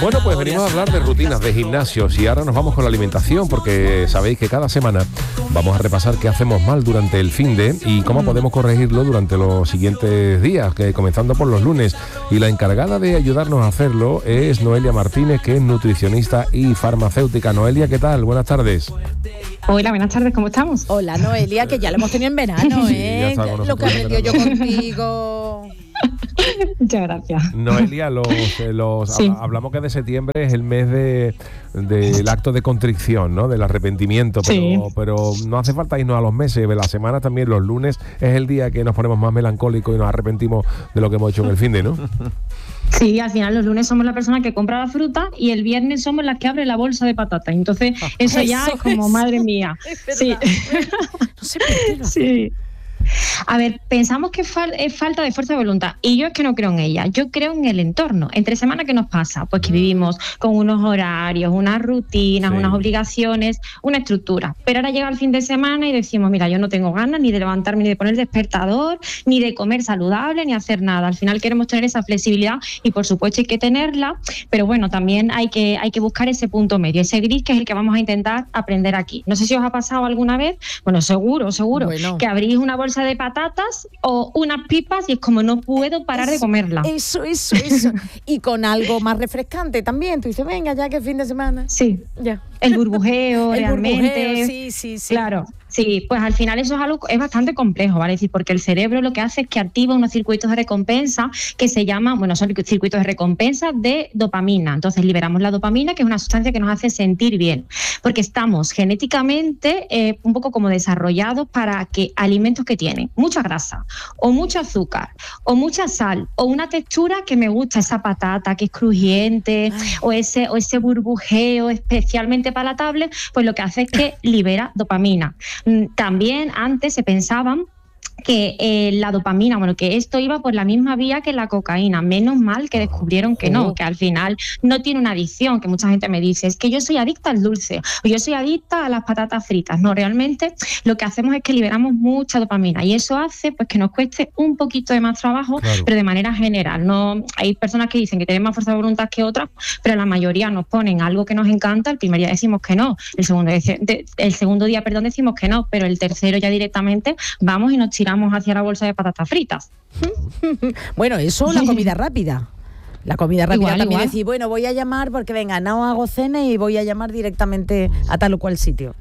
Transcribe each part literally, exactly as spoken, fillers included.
Bueno, pues venimos a hablar de rutinas, de gimnasios, y ahora nos vamos con la alimentación, porque sabéis que cada semana vamos a repasar qué hacemos mal durante el finde y cómo podemos corregirlo durante los siguientes días, que comenzando por los lunes. Y la encargada de ayudarnos a hacerlo es Noelia Martínez, que es nutricionista y farmacéutica. Noelia, ¿qué tal? Buenas tardes. Hola, buenas tardes, ¿cómo estamos? Hola, Noelia, que ya lo hemos tenido en verano, ¿eh? Sí, lo que aprendí yo contigo. Muchas gracias. Noelia, los, los sí. hablamos que de septiembre es el mes de del acto de contrición, ¿no? Del arrepentimiento, pero, sí. pero no hace falta irnos a los meses, de la semana también, los lunes es el día que nos ponemos más melancólicos y nos arrepentimos de lo que hemos hecho en el finde, ¿no? Sí, al final los lunes somos la persona que compra la fruta y el viernes somos las que abre la bolsa de patatas. Entonces, eso, eso ya es como, eso. Madre mía. Es sí. No sé por qué lo sí. A ver, pensamos que fal- es falta de fuerza de voluntad y yo es que no creo en ella, yo creo en el entorno. Entre semana, ¿qué nos pasa? Pues que vivimos con unos horarios, unas rutinas, sí. unas obligaciones, una estructura, pero ahora llega el fin de semana y decimos, mira, yo no tengo ganas ni de levantarme, ni de poner el despertador, ni de comer saludable, ni hacer nada. Al final queremos tener esa flexibilidad y por supuesto hay que tenerla, pero bueno, también hay que, hay que buscar ese punto medio, ese gris que es el que vamos a intentar aprender aquí. No sé si os ha pasado alguna vez, bueno, seguro, seguro, bueno. que abrís una bolsa de patatas o unas pipas y es como no puedo parar eso, de comerla. Eso, eso, eso. Y con algo más refrescante también. Tú dices, venga, ya que es fin de semana. Sí, ya. El burbujeo, el realmente. Burbujeo, sí, sí, sí. Claro. Sí, pues al final eso es algo es bastante complejo, ¿vale? Es decir, porque el cerebro lo que hace es que activa unos circuitos de recompensa que se llaman, bueno, son circuitos de recompensa de dopamina. Entonces liberamos la dopamina, que es una sustancia que nos hace sentir bien, porque estamos genéticamente eh, un poco como desarrollados para que alimentos que tienen mucha grasa o mucho azúcar o mucha sal o una textura que me gusta, esa patata que es crujiente Ay. o ese o ese burbujeo especialmente palatable, pues lo que hace es que libera dopamina. También antes se pensaban que eh, la dopamina, bueno, que esto iba por la misma vía que la cocaína. Menos mal que descubrieron que no, que al final no tiene una adicción, que mucha gente me dice, es que yo soy adicta al dulce, o yo soy adicta a las patatas fritas. No, realmente lo que hacemos es que liberamos mucha dopamina y eso hace pues que nos cueste un poquito de más trabajo, claro. pero de manera general. No, hay personas que dicen que tienen más fuerza de voluntad que otras, pero la mayoría nos ponen algo que nos encanta, el primer día decimos que no, el segundo, de, el segundo día, perdón, decimos que no, pero el tercero ya directamente vamos y nos tiramos hacia la bolsa de patatas fritas. Bueno, eso la comida rápida. La comida rápida igual, también igual. decir, bueno, voy a llamar porque venga, no hago cena y voy a llamar directamente a tal o cual sitio.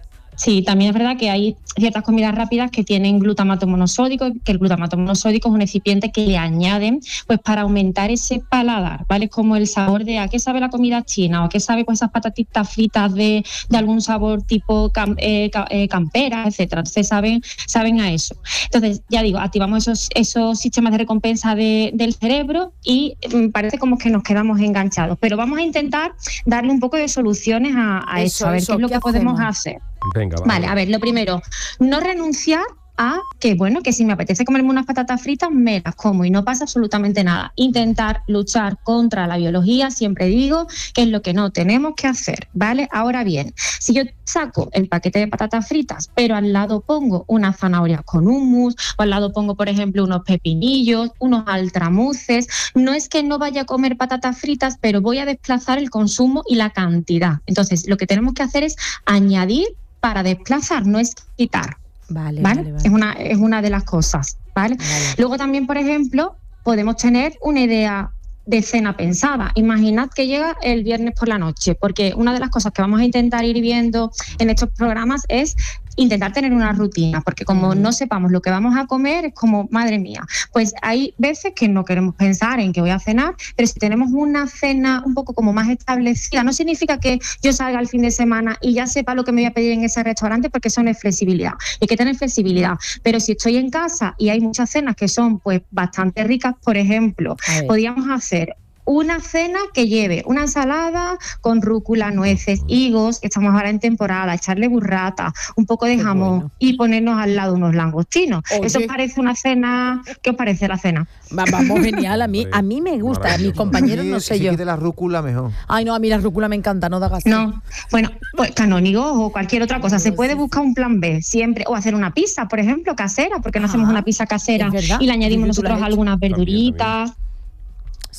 Sí, también es verdad que hay ciertas comidas rápidas que tienen glutamato monosódico, que el glutamato monosódico es un excipiente que le añaden pues para aumentar ese paladar, ¿vale? Es como el sabor de a qué sabe la comida china o a qué sabe pues esas patatitas fritas de, de algún sabor tipo cam, eh, eh, campera, etcétera. Entonces saben, saben a eso. Entonces, ya digo, activamos esos, esos sistemas de recompensa de, del cerebro y mm, parece como que nos quedamos enganchados. Pero vamos a intentar darle un poco de soluciones a, a eso, eso, a ver eso, qué es lo que podemos hacer. Venga, vale. Vale, a ver, lo primero, no renunciar a que, bueno, que si me apetece comerme unas patatas fritas, me las como y no pasa absolutamente nada. Intentar luchar contra la biología, siempre digo, que es lo que no tenemos que hacer, ¿vale? Ahora bien, si yo saco el paquete de patatas fritas, pero al lado pongo unas zanahorias con hummus, o al lado pongo, por ejemplo, unos pepinillos, unos altramuces, no es que no vaya a comer patatas fritas, pero voy a desplazar el consumo y la cantidad. Entonces, lo que tenemos que hacer es añadir para desplazar, no es quitar. Vale, ¿vale? vale, vale. Es una, es una de las cosas, ¿vale? Vale. Luego también, por ejemplo, podemos tener una idea de cena pensada. Imaginad que llega el viernes por la noche, porque una de las cosas que vamos a intentar ir viendo en estos programas es intentar tener una rutina, porque como no sepamos lo que vamos a comer, es como, madre mía, pues hay veces que no queremos pensar en que voy a cenar, pero si tenemos una cena un poco como más establecida, no significa que yo salga el fin de semana y ya sepa lo que me voy a pedir en ese restaurante, porque eso no es flexibilidad, hay que tener flexibilidad, pero si estoy en casa y hay muchas cenas que son pues bastante ricas, por ejemplo, podríamos hacer una cena que lleve una ensalada con rúcula, nueces, higos, que estamos ahora en temporada, echarle burrata, un poco de Qué jamón bueno. y ponernos al lado unos langostinos. Oye. ¿Eso os parece una cena? ¿Qué os parece la cena? Vamos, genial. A mí, a mí me gusta, a mis compañeros no sé si yo. Si quite la rúcula mejor. Ay, no, a mí la rúcula me encanta, no da gasto. No, bueno, pues canónigo o cualquier otra cosa. Se puede buscar un plan B siempre, o hacer una pizza, por ejemplo, casera, porque no ah, hacemos una pizza casera y le añadimos nosotros algunas verduritas. Sí,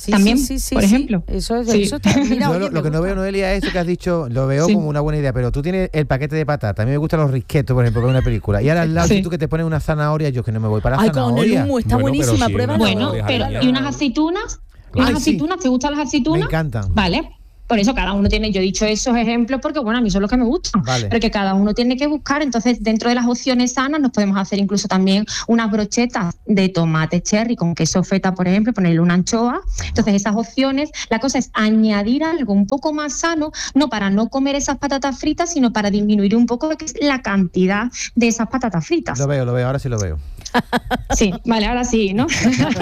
Sí, también, sí, sí, sí, por sí. ejemplo. Eso es, Sí. eso está, mira, Yo oye, lo, me lo que no gusta. veo, Noelia, es eso que has dicho, lo veo Sí. como una buena idea, pero tú tienes el paquete de patatas, a mí me gustan los risquetos, por ejemplo, para una película, y ahora al lado Sí. si tú que te pones una zanahoria, yo que no me voy para la Ay, con el zanahoria. humo, está Bueno, pero buenísima, sí, pruébalo. una- Bueno, Vale, pero vale, ¿y unas vale. aceitunas? ¿Y Ay, unas sí. aceitunas? ¿Te gustan las aceitunas? Me encantan. Vale. Por eso cada uno tiene, yo he dicho esos ejemplos porque, bueno, a mí son los que me gustan, Vale. pero que cada uno tiene que buscar. Entonces, dentro de las opciones sanas nos podemos hacer incluso también unas brochetas de tomate cherry con queso feta, por ejemplo, ponerle una anchoa. Entonces, esas opciones, la cosa es añadir algo un poco más sano, no para no comer esas patatas fritas, sino para disminuir un poco lo que es la cantidad de esas patatas fritas. Lo veo, lo veo, ahora sí lo veo. Sí, vale, ahora sí, ¿no?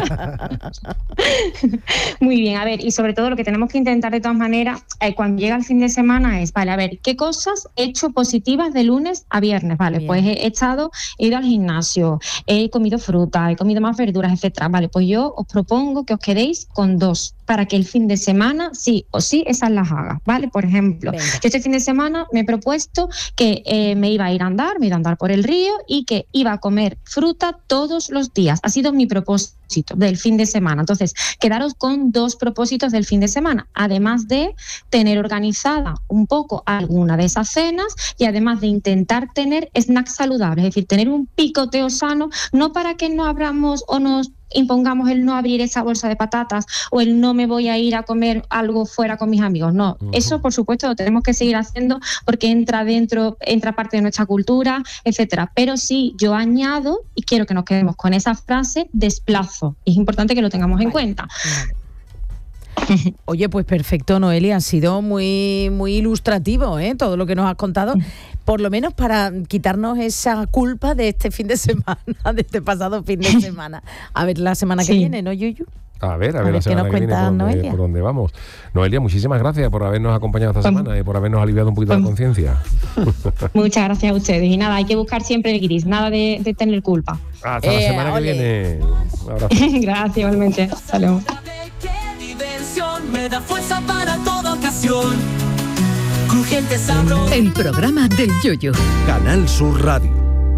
Muy bien, a ver, y sobre todo lo que tenemos que intentar de todas maneras eh, cuando llega el fin de semana es, vale, a ver, ¿qué cosas he hecho positivas de lunes a viernes? Vale, Bien. pues he estado, he ido al gimnasio, he comido fruta, he comido más verduras, etcétera. Vale, pues yo os propongo que os quedéis con dos para que el fin de semana sí o sí esas las haga, ¿vale? Por ejemplo, Venga. yo este fin de semana me he propuesto que eh, me iba a ir a andar, me iba a andar por el río y que iba a comer fruta todos los días. Ha sido mi propósito del fin de semana. Entonces, quedaros con dos propósitos del fin de semana, además de tener organizada un poco alguna de esas cenas y además de intentar tener snacks saludables, es decir, tener un picoteo sano, no para que no abramos o nos impongamos el no abrir esa bolsa de patatas o el no me voy a ir a comer algo fuera con mis amigos. No, Ujú. eso por supuesto lo tenemos que seguir haciendo porque entra dentro, entra parte de nuestra cultura, etcétera. Pero sí, yo añado y quiero que nos quedemos con esa frase, desplazo. Y es importante que lo tengamos en Vale. cuenta. Vale. Oye, pues perfecto, Noelia, ha sido muy, muy ilustrativo, ¿eh? Todo lo que nos has contado, por lo menos para quitarnos esa culpa de este fin de semana, de este pasado fin de semana. A ver la semana que Sí. viene, ¿no, Yuyu? A ver, a A ver, ver la qué semana nos que viene cuenta por dónde, Noelia. por dónde vamos. Noelia, muchísimas gracias por habernos acompañado esta Pues- semana y por habernos aliviado un poquito la pues- conciencia. Muchas gracias a ustedes. Y nada, hay que buscar siempre el gris, nada de, de tener culpa. Hasta la Eh, semana ole. que viene. Un abrazo. Gracias, igualmente. Hasta luego. Qué diversión, me da fuerza para toda ocasión. Crujiente sabroso. El programa del Yoyo. Canal Sur Radio.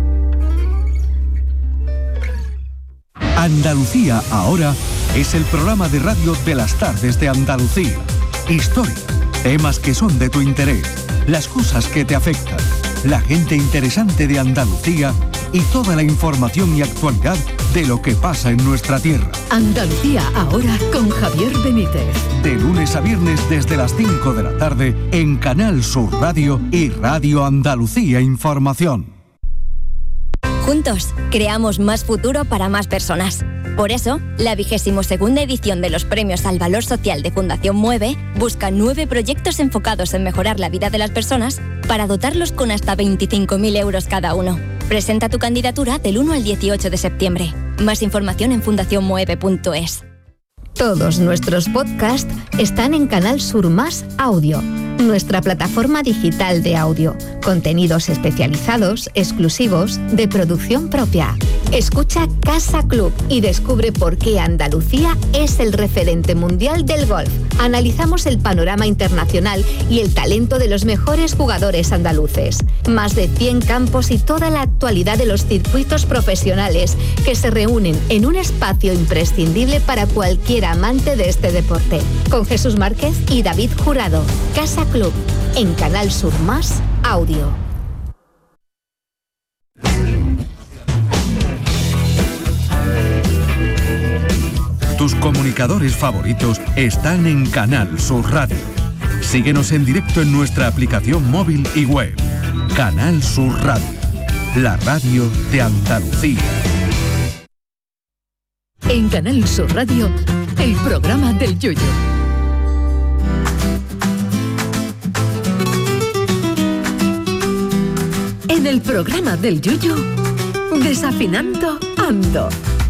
Andalucía ahora es el programa de radio de las tardes de Andalucía. Historia, temas que son de tu interés, las cosas que te afectan, la gente interesante de Andalucía y toda la información y actualidad de lo que pasa en nuestra tierra. Andalucía ahora con Javier Benítez. De lunes a viernes desde las cinco de la tarde en Canal Sur Radio y Radio Andalucía Información. Juntos, creamos más futuro para más personas. Por eso, la vigésimo segunda edición de los Premios al Valor Social de Fundación Mueve busca nueve proyectos enfocados en mejorar la vida de las personas para dotarlos con hasta veinticinco mil euros cada uno. Presenta tu candidatura del uno al dieciocho de septiembre. Más información en fundación mueve punto es. Todos nuestros podcasts están en Canal Sur Más Audio, nuestra plataforma digital de audio. Contenidos especializados, exclusivos, de producción propia. Escucha Casa Club y descubre por qué Andalucía es el referente mundial del golf. Analizamos el panorama internacional y el talento de los mejores jugadores andaluces. Más de cien campos y toda la actualidad de los circuitos profesionales que se reúnen en un espacio imprescindible para cualquier amante de este deporte. Con Jesús Márquez y David Jurado. Casa Club, en Canal Sur Más Audio. Tus comunicadores favoritos están en Canal Sur Radio. Síguenos en directo en nuestra aplicación móvil y web. Canal Sur Radio, la radio de Andalucía. En Canal Sur Radio, el programa del Yoyo. En el programa del Yoyo, desafinando ando.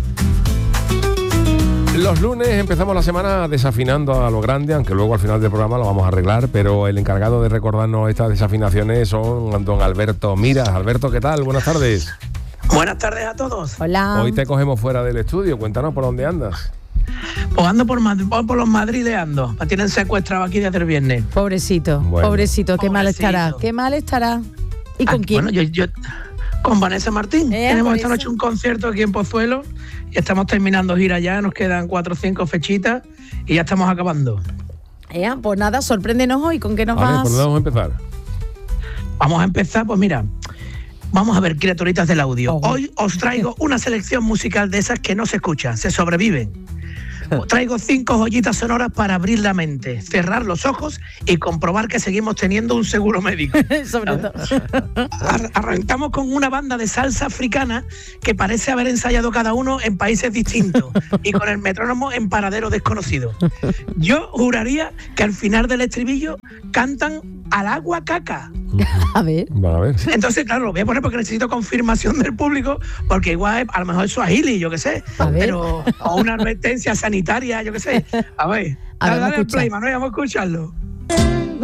Los lunes empezamos la semana desafinando a lo grande, aunque luego al final del programa lo vamos a arreglar, pero el encargado de recordarnos estas desafinaciones son don Alberto Miras. Alberto, ¿qué tal? Buenas tardes. Buenas tardes a todos. Hola. Hoy te cogemos fuera del estudio, cuéntanos por dónde andas. Pues ando por, Madrid, por los Madrid ando. Me tienen secuestrado aquí desde el viernes. Pobrecito, Bueno. pobrecito, qué mal Pobrecito. estará, qué mal estará. ¿Y con Ah, quién? Bueno, yo, yo, Con Vanessa Martín. Eh, Tenemos por esta eso. noche un concierto aquí en Pozuelo y estamos terminando gira ya, nos quedan cuatro o cinco fechitas y ya estamos acabando. Eh, pues nada, sorpréndenos hoy, ¿con qué nos Vale, vas? pues vamos a empezar. Vamos a empezar, pues mira, vamos a ver, criaturitas del audio. Oh. Hoy os traigo una selección musical de esas que no se escuchan, se sobreviven. Os traigo cinco joyitas sonoras para abrir la mente, cerrar los ojos y comprobar que seguimos teniendo un seguro médico. Sobre todo. Ar- arrancamos con una banda de salsa africana que parece haber ensayado cada uno en países distintos y con el metrónomo en paradero desconocido. Yo juraría que al final del estribillo cantan al agua caca. A ver. Vamos a ver. Entonces, claro, lo voy a poner porque necesito confirmación del público, porque igual a lo mejor es Swahili, yo qué sé, A ver. pero o una advertencia sanitaria, yo qué sé. A ver, A ver, dale, vamos a dale al escuchar. play, Manuel, vamos a escucharlo.